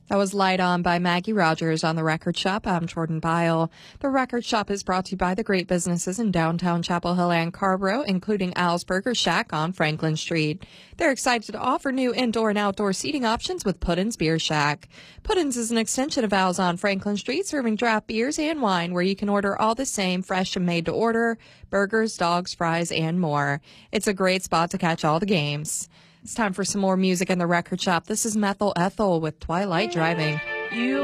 That was Light On by Maggie Rogers on The Record Shop. I'm Jordan Byle. The Record Shop is brought to you by the great businesses in downtown Chapel Hill and Carrboro, including Al's Burger Shack on Franklin Street. They're excited to offer new indoor and outdoor seating options with Puddin's Beer Shack. Puddin's is an extension of Al's on Franklin Street, serving draft beers and wine, where you can order all the same, fresh and made to order, burgers, dogs, fries, and more. It's a great spot to catch all the games. It's time for some more music in The Record Shop. This is Methyl Ethel with Twilight Driving. You